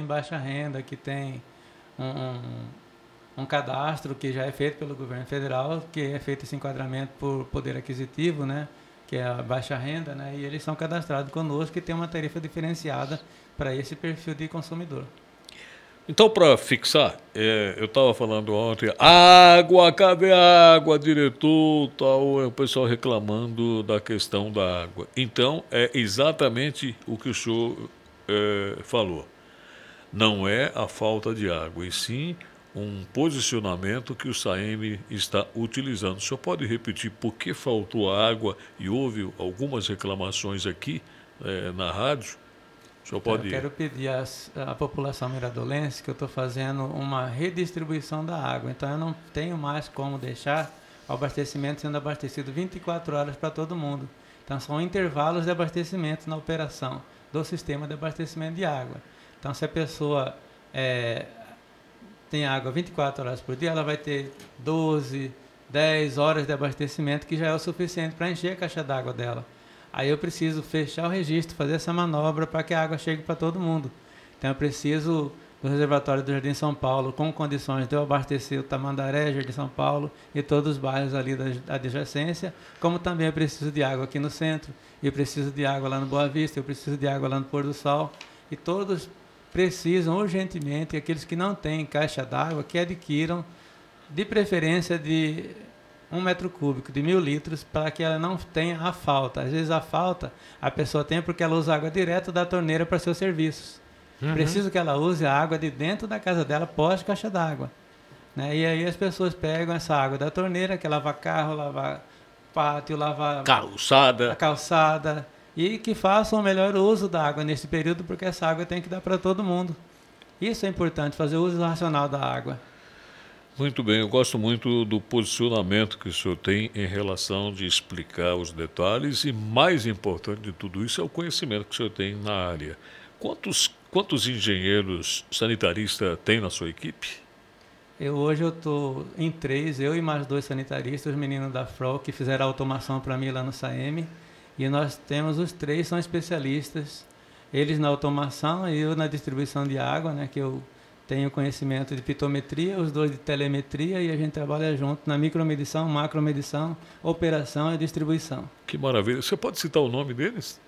baixa renda, que tem um, um cadastro que já é feito pelo governo federal, que é feito esse enquadramento por poder aquisitivo, né? Que é a baixa renda, né? E eles são cadastrados conosco e tem uma tarifa diferenciada para esse perfil de consumidor. Então, para fixar, eu estava falando ontem, água, cadê a água, diretor, tal, o pessoal reclamando da questão da água. Então, é exatamente o que o senhor falou. Não é a falta de água, e sim um posicionamento que o SAEMI está utilizando. O senhor pode repetir por que faltou água e houve algumas reclamações aqui na rádio? O senhor Então, eu pode... quero pedir à população miradolense que eu estou fazendo uma redistribuição da água. Então, eu não tenho mais como deixar o abastecimento sendo abastecido 24 horas para todo mundo. Então, são intervalos de abastecimento na operação do sistema de abastecimento de água. Então, se a pessoa tem água 24 horas por dia, ela vai ter 12, 10 horas de abastecimento, que já é o suficiente para encher a caixa d'água dela. Aí eu preciso fechar o registro, fazer essa manobra para que a água chegue para todo mundo. Então eu preciso do reservatório do Jardim São Paulo com condições de eu abastecer o Tamandaré, Jardim São Paulo e todos os bairros ali da adjacência, como também eu preciso de água aqui no centro, eu preciso de água lá no Boa Vista, eu preciso de água lá no Pôr do Sol, e todos precisam urgentemente, aqueles que não têm caixa d'água, que adquiram, de preferência de 1 metro cúbico, de 1.000 litros, para que ela não tenha a falta. Às vezes a falta a pessoa tem porque ela usa água direto da torneira para seus serviços. Preciso que ela use a água de dentro da casa dela pós caixa d'água. Né? E aí as pessoas pegam essa água da torneira, que lava carro, lava pátio, lava a calçada, e que façam o melhor uso da água nesse período, porque essa água tem que dar para todo mundo. Isso é importante, fazer o uso racional da água. Muito bem, eu gosto muito do posicionamento que o senhor tem em relação de explicar os detalhes, e mais importante de tudo isso é o conhecimento que o senhor tem na área. Quantos engenheiros sanitaristas tem na sua equipe? Hoje eu estou em 3, eu e mais 2 sanitaristas, os meninos da FROL, que fizeram a automação para mim lá no SAEMI, e nós temos os 3, são especialistas, eles na automação e eu na distribuição de água, né, que eu tenho conhecimento de pitometria, os 2 de telemetria, e a gente trabalha junto na micromedição, macromedição, operação e distribuição. Que maravilha. Você pode citar o nome deles?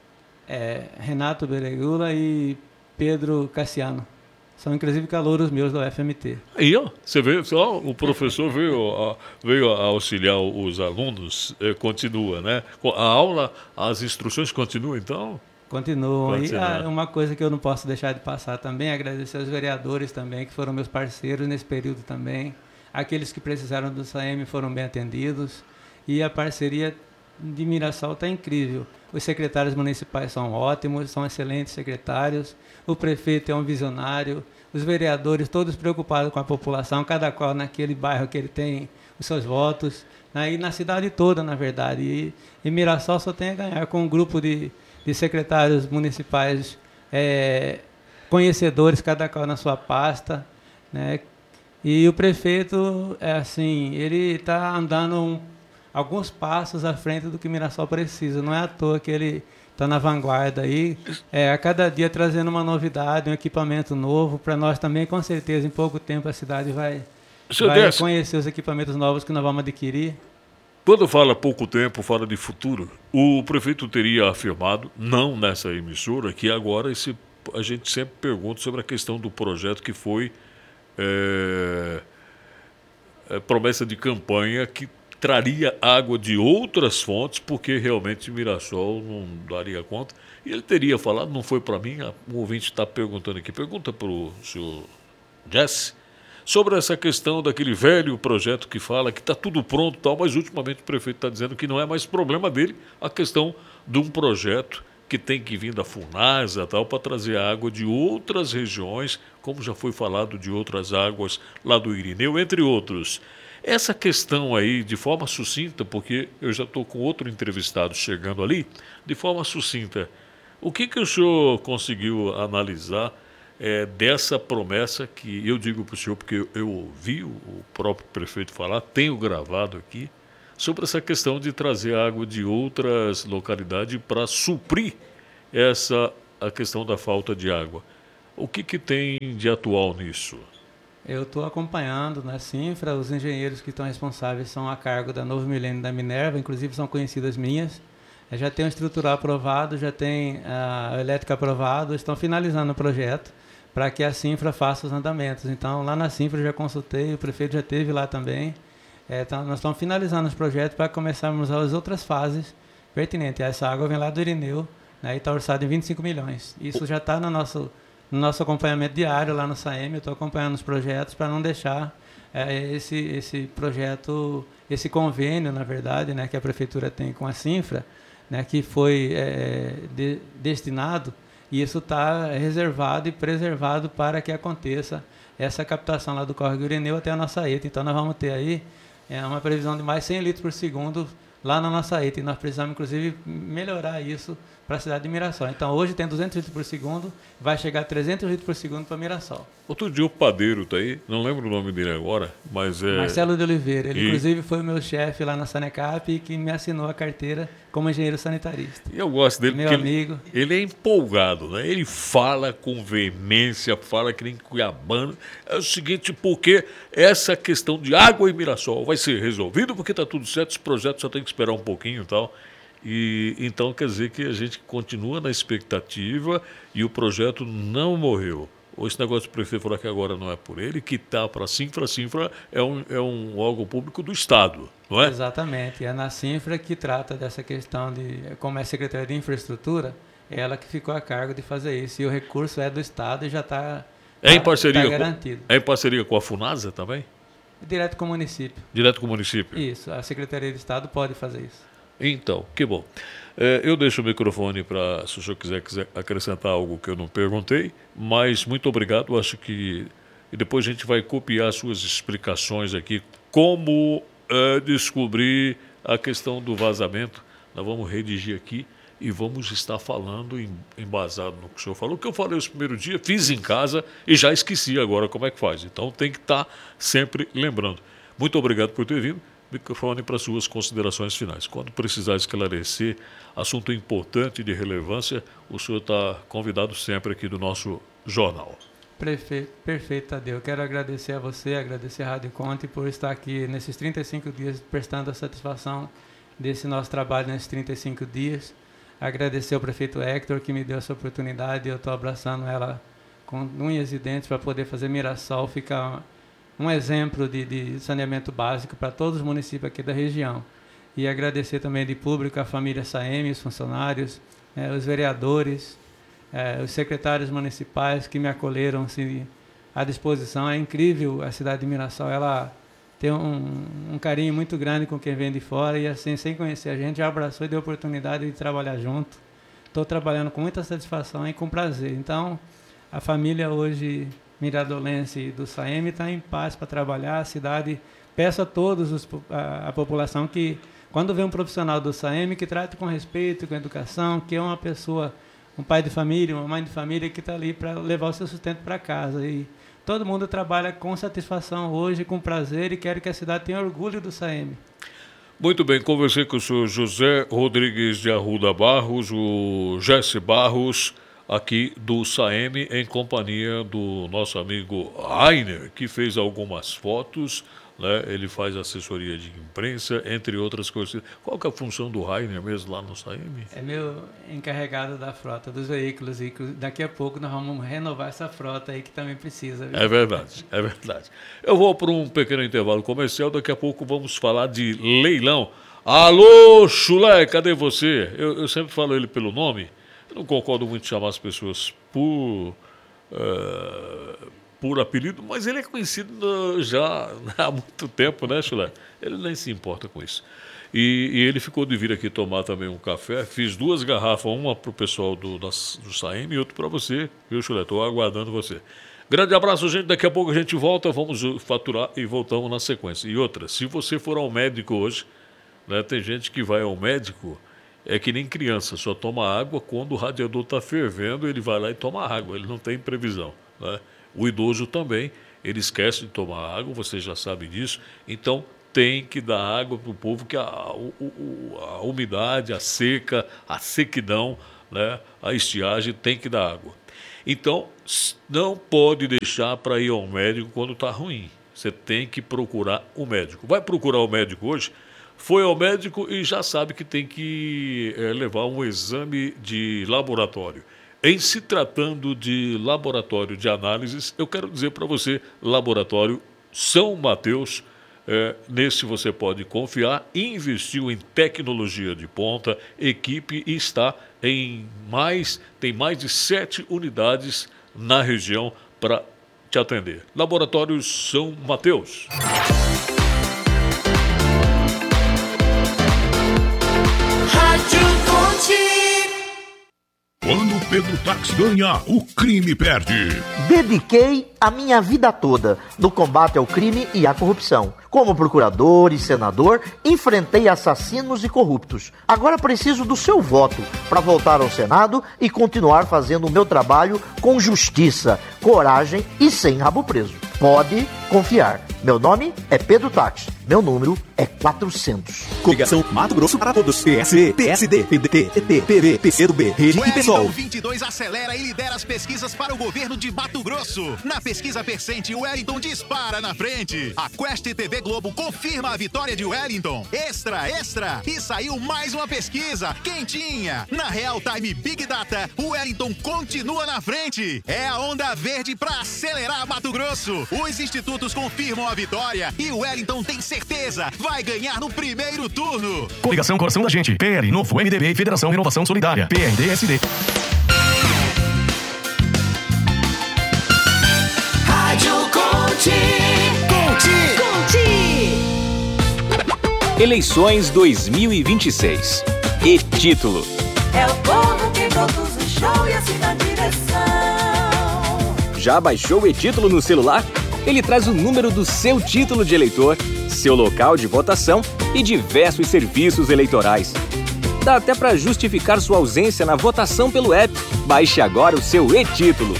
Renato Beregula e Pedro Cassiano. São inclusive calouros meus da UFMT. Aí, ó, você vê, só o professor veio a auxiliar os alunos, continua, né? A aula, as instruções continuam, então? Continuam. E uma coisa que eu não posso deixar de passar também, agradecer aos vereadores também, que foram meus parceiros nesse período também. Aqueles que precisaram do SAEMI foram bem atendidos. E a parceria de Mirassol está incrível. Os secretários municipais são ótimos, são excelentes secretários. O prefeito é um visionário. Os vereadores todos preocupados com a população, cada qual naquele bairro que ele tem os seus votos. E na cidade toda, na verdade. E Mirassol só tem a ganhar com um grupo de secretários municipais conhecedores, cada qual na sua pasta, né? E o prefeito, ele está andando alguns passos à frente do que Mirassol precisa. Não é à toa que ele está na vanguarda aí, a cada dia trazendo uma novidade, um equipamento novo, para nós também, com certeza, em pouco tempo a cidade vai conhecer os equipamentos novos que nós vamos adquirir. Quando fala pouco tempo, fala de futuro, o prefeito teria afirmado, não nessa emissora, que agora a gente sempre pergunta sobre a questão do projeto que foi promessa de campanha, que traria água de outras fontes, porque realmente Mirassol não daria conta. E ele teria falado, não foi para mim, o ouvinte está perguntando aqui, pergunta para o senhor Jesse, sobre essa questão daquele velho projeto que fala que está tudo pronto e tal, mas ultimamente o prefeito está dizendo que não é mais problema dele a questão de um projeto que tem que vir da Funasa tal, para trazer água de outras regiões, como já foi falado de outras águas lá do Irineu, entre outros. Essa questão aí, de forma sucinta, porque eu já estou com outro entrevistado chegando ali, de forma sucinta, o que o senhor conseguiu analisar dessa promessa que eu digo para o senhor, porque eu ouvi o próprio prefeito falar, tenho gravado aqui, sobre essa questão de trazer água de outras localidades para suprir a questão da falta de água. O que tem de atual nisso? Eu estou acompanhando na Cinfra, os engenheiros que estão responsáveis são a cargo da Novo Milênio da Minerva, inclusive são conhecidas minhas. Já tem o estrutural aprovado, já tem a elétrica aprovado, estão finalizando o projeto para que a Cinfra faça os andamentos. Então, lá na Cinfra eu já consultei, o prefeito já esteve lá também. Então, nós estamos finalizando os projetos para começarmos as outras fases pertinentes. Essa água vem lá do Irineu, né, e está orçado em 25 milhões. Isso já está no nosso acompanhamento diário lá no SAEM. Eu estou acompanhando os projetos para não deixar esse projeto, esse convênio, na verdade, né, que a prefeitura tem com a Cinfra, né, que foi destinado, e isso está reservado e preservado para que aconteça essa captação lá do córrego Irineu até a nossa ETA. Então nós vamos ter aí uma previsão de mais 100 litros por segundo lá na nossa ETA, e nós precisamos inclusive melhorar isso para a cidade de Mirassol. Então hoje tem 200 litros por segundo, vai chegar a 300 litros por segundo para Mirassol. Outro dia o padeiro está aí, não lembro o nome dele agora, mas é... Marcelo de Oliveira, ele inclusive foi o meu chefe lá na Sanecap e que me assinou a carteira como engenheiro sanitarista. E eu gosto dele meu porque amigo. Ele é empolgado, né? Ele fala com veemência, fala que nem cuiabano. É o seguinte, porque essa questão de água em Mirassol vai ser resolvido porque está tudo certo, esse projeto só tem que esperar um pouquinho e tal. E então quer dizer que a gente continua na expectativa e o projeto não morreu. Ou esse negócio do prefeito falar que agora não é por ele, que está para a Cinfra. A Cinfra é um órgão público do Estado, não é? Exatamente. É na Cinfra que trata dessa questão de, como é Secretaria de Infraestrutura, é ela que ficou a cargo de fazer isso. E o recurso é do Estado e já está garantido. É em parceria com a FUNASA também? Direto com o município. Direto com o município? Isso. A Secretaria de Estado pode fazer isso. Então, que bom. Eu deixo o microfone para, se o senhor quiser acrescentar algo que eu não perguntei, mas muito obrigado. Acho que e depois a gente vai copiar suas explicações aqui, como descobrir a questão do vazamento. Nós vamos redigir aqui e vamos estar falando embasado no que o senhor falou. O que eu falei esse primeiro dia, fiz em casa e já esqueci agora como é que faz. Então tem que estar sempre lembrando. Muito obrigado por ter vindo. Microfone para suas considerações finais. Quando precisar esclarecer assunto importante de relevância, o senhor está convidado sempre aqui do nosso jornal. Perfeito, Tadeu. Eu quero agradecer a você, agradecer a Rádio Conte por estar aqui nesses 35 dias prestando a satisfação desse nosso trabalho nesses 35 dias. Agradecer ao prefeito Hector que me deu essa oportunidade e eu estou abraçando ela com unhas e dentes para poder fazer Mirassol ficar um exemplo de saneamento básico para todos os municípios aqui da região. E agradecer também de público a família SAEM, os funcionários, os vereadores, os secretários municipais que me acolheram assim, à disposição. É incrível a cidade de Mirassol, ela tem um carinho muito grande com quem vem de fora e assim, sem conhecer a gente, já abraçou e deu oportunidade de trabalhar junto. Estou trabalhando com muita satisfação e com prazer. Então, a família hoje miradolense do SAEM está em paz para trabalhar. A cidade, peço a todos a população que, quando vê um profissional do SAEM, que trate com respeito, com educação, que é uma pessoa, um pai de família, uma mãe de família que está ali para levar o seu sustento para casa. E todo mundo trabalha com satisfação hoje, com prazer, e quero que a cidade tenha orgulho do SAEM. Muito bem, conversei com o senhor José Rodrigues de Arruda Barros, o Jesse Barros, aqui do SAEM, em companhia do nosso amigo Rainer, que fez algumas fotos, né? Ele faz assessoria de imprensa, entre outras coisas. Qual que é a função do Rainer mesmo lá no SAEM? É meu encarregado da frota dos veículos, e daqui a pouco nós vamos renovar essa frota aí que também precisa. Viu? É verdade, é verdade. Eu vou para um pequeno intervalo comercial, daqui a pouco vamos falar de leilão. Alô, Chulé, cadê você? Eu sempre falo ele pelo nome. Eu não concordo muito em chamar as pessoas por apelido, mas ele é conhecido já há muito tempo, né, Chulé? Ele nem se importa com isso. E ele ficou de vir aqui tomar também um café. Fiz 2 garrafas, uma para o pessoal do SAEM e outra para você, viu, Chulé? Estou aguardando você. Grande abraço, gente. Daqui a pouco a gente volta, vamos faturar e voltamos na sequência. E outra, se você for ao médico hoje, né, tem gente que vai ao médico... É que nem criança, só toma água quando o radiador está fervendo, ele vai lá e toma água, ele não tem previsão, né? O idoso também, ele esquece de tomar água, você já sabe disso, então tem que dar água para o povo, que a umidade, a seca, a sequidão, né, a estiagem tem que dar água. Então, não pode deixar para ir ao médico quando está ruim. Você tem que procurar o médico. Vai procurar o médico hoje? Foi ao médico e já sabe que tem que levar um exame de laboratório. Em se tratando de laboratório de análises, eu quero dizer para você, Laboratório São Mateus, nesse você pode confiar, investiu em tecnologia de ponta, equipe e tem mais de 7 unidades na região para te atender. Laboratório São Mateus. Quando o Pedro Tax ganha, o crime perde. Dediquei a minha vida toda no combate ao crime e à corrupção. Como procurador e senador, enfrentei assassinos e corruptos. Agora preciso do seu voto para voltar ao Senado e continuar fazendo o meu trabalho com justiça, coragem e sem rabo preso. Pode confiar. Meu nome é Pedro Tax. Meu número é 400. Coligação Mato Grosso para todos. PSE, PSD, PDT, PT, PV, PCdoB, Rede e PSOL. O 22 acelera e lidera as pesquisas para o governo de Mato Grosso. Na pesquisa Percente, o Wellington dispara na frente. A Quest TV Globo confirma a vitória de Wellington. Extra! E saiu mais uma pesquisa quentinha. Na Real Time Big Data, o Wellington continua na frente. É a onda verde para acelerar Mato Grosso. Os institutos confirmam a vitória e o Wellington tem certeza, vai ganhar no primeiro turno. Coligação Coração da Gente, PL, Novo, MDB e Federação Renovação Solidária, PRD-SD. Rádio Conte. Eleições 2026. E título. É o povo que produz o show e assim na direção. Já baixou o e-título no celular? Ele traz o número do seu título de eleitor, seu local de votação e diversos serviços eleitorais. Dá até para justificar sua ausência na votação pelo app. Baixe agora o seu e-título.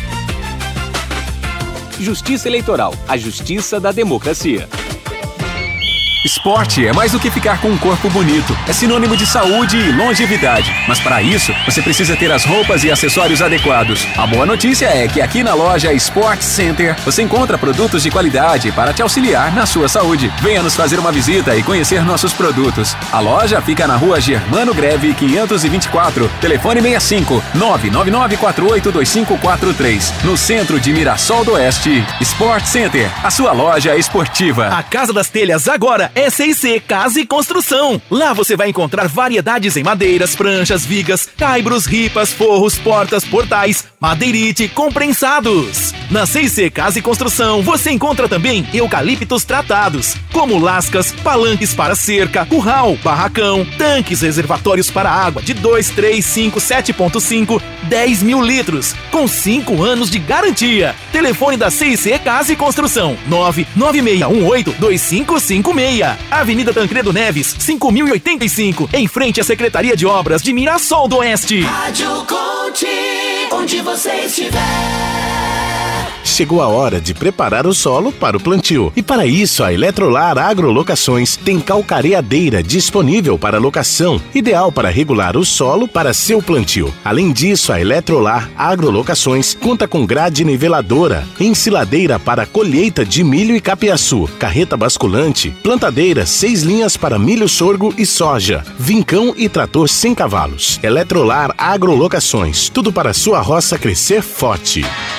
Justiça Eleitoral, a justiça da democracia. Esporte é mais do que ficar com um corpo bonito. É sinônimo de saúde e longevidade. Mas para isso, você precisa ter as roupas e acessórios adequados. A boa notícia é que aqui na loja Sport Center você encontra produtos de qualidade para te auxiliar na sua saúde. Venha nos fazer uma visita e conhecer nossos produtos. A loja fica na rua Germano Greve 524, telefone 65 999482543, no centro de Mirassol do Oeste. Sport Center, a sua loja esportiva. A Casa das Telhas agora é CIC Casa e Construção. Lá você vai encontrar variedades em madeiras, pranchas, vigas, caibros, ripas, forros, portas, portais, madeirite, comprensados. Na CIC Casa e Construção você encontra também eucaliptos tratados, como lascas, palanques para cerca, curral, barracão, tanques reservatórios para água de 2, 3, 5, 7.5, 10 mil litros, com 5 anos de garantia. Telefone da CIC Casa e Construção, 996182556. Avenida Tancredo Neves, 5085, em frente à Secretaria de Obras de Mirassol do Oeste. Rádio Conte, onde você estiver. Chegou a hora de preparar o solo para o plantio. E para isso, a Eletrolar Agrolocações tem calcareadeira disponível para locação, ideal para regular o solo para seu plantio. Além disso, a Eletrolar Agrolocações conta com grade niveladora, ensiladeira para colheita de milho e capiaçu, carreta basculante, plantadeira 6 linhas para milho, sorgo e soja, vincão e trator sem cavalos. Eletrolar Agrolocações, tudo para sua roça crescer forte.